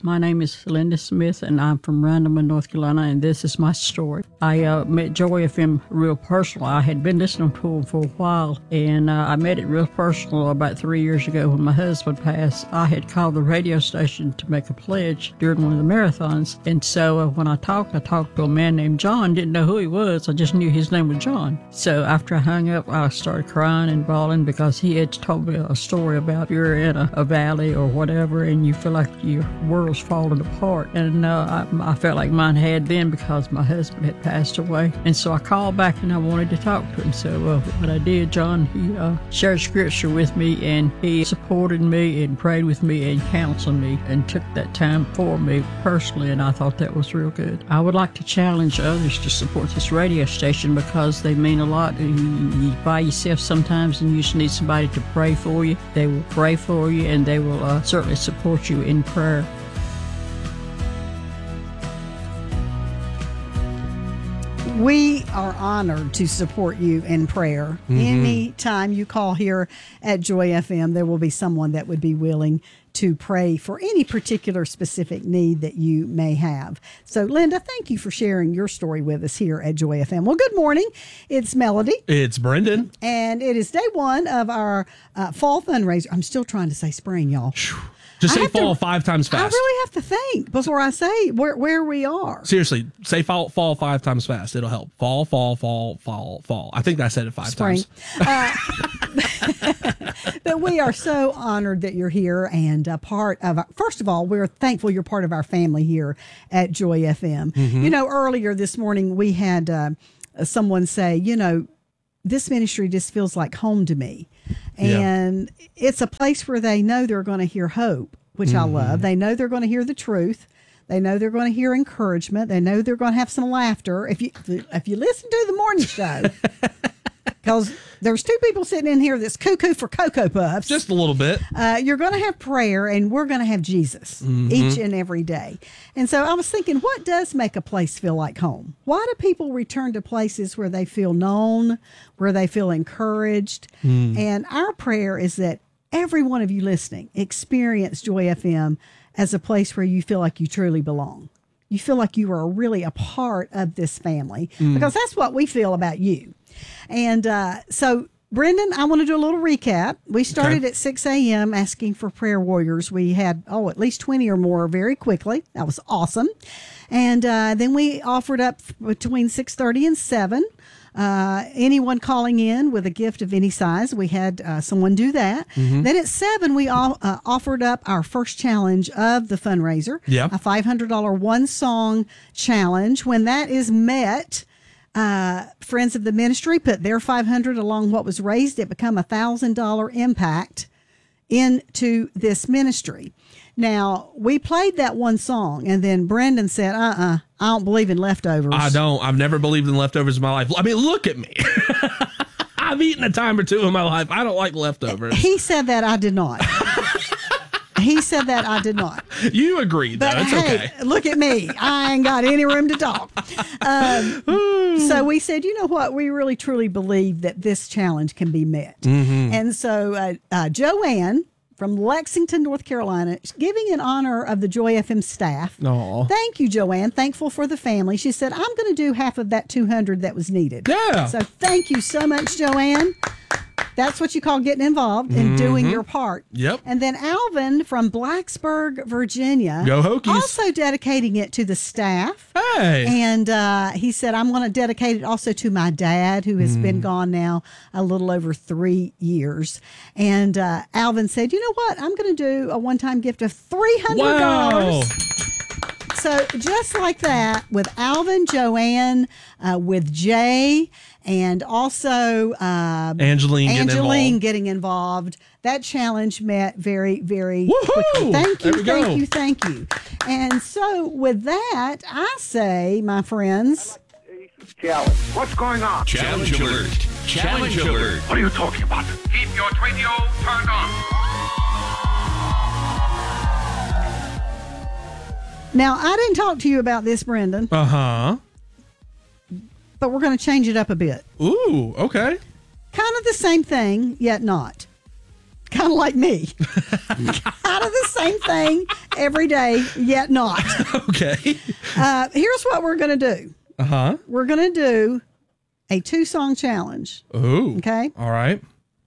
My name is Linda Smith, and I'm from Randleman, North Carolina, and this is my story. I met Joy FM real personal. I had been listening to them for a while, and I met it real personal about 3 years ago when my husband passed. I had called the radio station to make a pledge during one of the marathons, and so when I talked to a man named John. Didn't know who he was. I just knew his name was John. So after I hung up, I started crying and bawling because he had told me a story about you're in a valley or whatever, and you feel like your world's falling apart. And I felt like mine had then because my husband had passed away. And so I called back and I wanted to talk to him. So what I did, John, he shared scripture with me, and he supported me and prayed with me and counseled me and took that time for me personally, and I thought that was real good. I would like to challenge others to support this radio station because they mean a lot. You by yourself sometimes and you just need somebody to pray for you. They will pray for you, and they will certainly support you in prayer. We are honored to support you in prayer. Anytime you call here at Joy FM, there will be someone that would be willing to pray for any particular specific need that you may have. So, Linda, thank you for sharing your story with us here at Joy FM. Well, good morning. It's Melody. It's Brendan. And it is day one of our fall fundraiser. I'm still trying to say spring, y'all. Just say fall 5 times fast. I really have to think before I say where we are. Seriously, say fall 5 times fast. It'll help. Fall, fall, fall, fall, fall. I think I said it 5 Spring. times. But we are so honored that you're here, and part of first of all, we're thankful you're part of our family here at Joy FM. You know, earlier this morning we had someone say, this ministry just feels like home to me. And it's a place where they know they're going to hear hope, which I love. They know they're going to hear the truth. They know they're going to hear encouragement. They know they're going to have some laughter. If you listen to the morning show, because there's 2 people sitting in here that's cuckoo for Cocoa Puffs. Just a little bit. You're going to have prayer, and we're going to have Jesus each and every day. And so I was thinking, what does make a place feel like home? Why do people return to places where they feel known, where they feel encouraged? And our prayer is that every one of you listening experience Joy FM as a place where you feel like you truly belong. You feel like you are really a part of this family, because that's what we feel about you. And so, Brendan, I want to do a little recap. We started at 6 a.m. asking for prayer warriors. We had, at least 20 or more very quickly. That was awesome. And then we offered up between 6:30 and 7. Anyone calling in with a gift of any size, we had someone do that. Then at 7, we offered up our first challenge of the fundraiser, a $500 one-song challenge. When that is met, friends of the ministry put their $500 along what was raised. It become $1,000 impact into this ministry. Now, we played that one song, and then Brendan said, I don't believe in leftovers. I don't. I've never believed in leftovers in my life. I mean, look at me. I've eaten a time or two in my life. I don't like leftovers. He said that. I did not. He said that. I did not. You agreed, though. It's okay. Look at me. I ain't got any room to talk. So we said, you know what? We really, truly believe that this challenge can be met. And so Joanne from Lexington, North Carolina, giving in honor of the Joy FM staff. Aww. Thank you, Joanne. Thankful for the family. She said, I'm going to do half of that $200 that was needed. Yeah. So thank you so much, Joanne. That's what you call getting involved and doing your part. Yep. And then Alvin from Blacksburg, Virginia. Go Hokies. Also dedicating it to the staff. Hey. And he said, I'm going to dedicate it also to my dad, who has been gone now a little over 3 years. And Alvin said, you know what? I'm going to do a one-time gift of $300. Wow. So just like that, with Alvin, Joanne, with Jay, and also Angeline getting involved. That challenge met very, very Woohoo! quickly. Thank you, There we go. thank you. And so with that, I say, my friends, Challenge. What's going on? Challenge alert. Challenge alert. What are you talking about? Keep your radio turned on. now I didn't talk to you about this, Brendan, Uh-huh. but we're going to change it up a bit. Ooh, okay. Kind of the same thing, yet not. Kind of like me. Kind of the same thing every day, yet not. Okay. Here's what we're going to do. Uh-huh. We're going to do a 2-song challenge. Ooh. Okay. All right.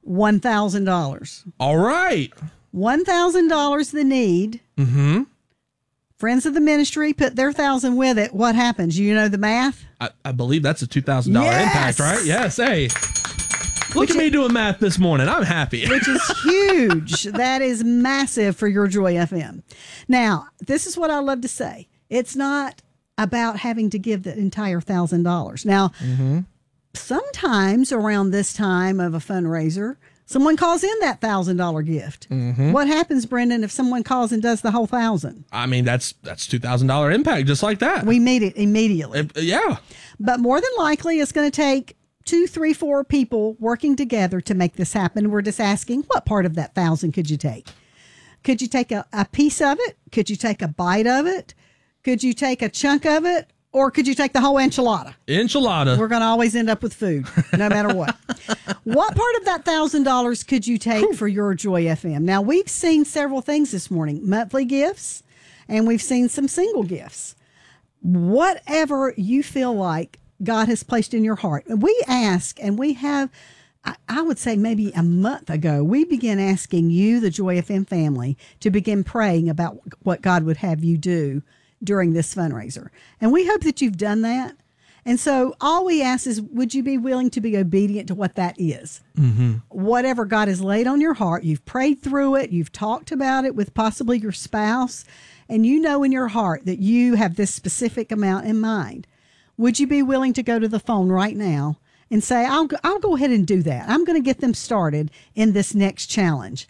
$1,000. All right. $1,000 the need. Mm-hmm. Friends of the ministry put their 1,000 with it. What happens? You know the math? I believe that's a $2,000 Yes! impact, right? Yes. Hey. Look at me doing math this morning. I'm happy. Which is huge. That is massive for your Joy FM. Now, this is what I love to say. It's not about having to give the entire $1,000. Now, sometimes around this time of a fundraiser, someone calls in that $1,000 gift. What happens, Brendan, if someone calls and does the whole 1,000? I mean, that's $2,000 impact just like that. We meet it immediately. Yeah. But more than likely, it's going to take 2, 3, 4 people working together to make this happen. We're just asking, what part of that 1,000 could you take? Could you take a piece of it? Could you take a bite of it? Could you take a chunk of it? Or could you take the whole enchilada? Enchilada. We're going to always end up with food, no matter what. What part of that $1,000 could you take for your Joy FM? Now, we've seen several things this morning, monthly gifts, and we've seen some single gifts. Whatever you feel like God has placed in your heart. We ask, and we have, I would say maybe a month ago, we began asking you, the Joy FM family, to begin praying about what God would have you do during this fundraiser. And we hope that you've done that. And so all we ask is, would you be willing to be obedient to what that is? Whatever God has laid on your heart, you've prayed through it, you've talked about it with possibly your spouse, and you know in your heart that you have this specific amount in mind. Would you be willing to go to the phone right now and say, I'll go ahead and do that. I'm going to get them started in this next challenge.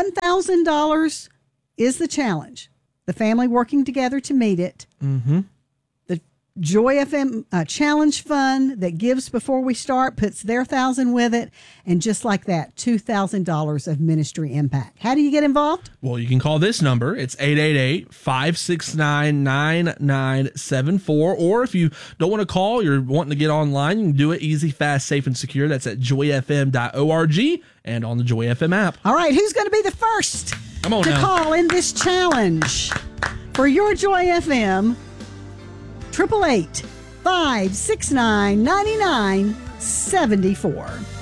$1,000 is the challenge. The family working together to meet it. The Joy FM Challenge Fund that gives before we start puts their 1,000 with it. And just like that, $2,000 of ministry impact. How do you get involved? Well, you can call this number. It's 888-569-9974. Or if you don't want to call, you're wanting to get online, you can do it easy, fast, safe, and secure. That's at joyfm.org and on the Joy FM app. All right, who's going to be the first Come on to now. call in this challenge for your Joy FM? 888-569-9974.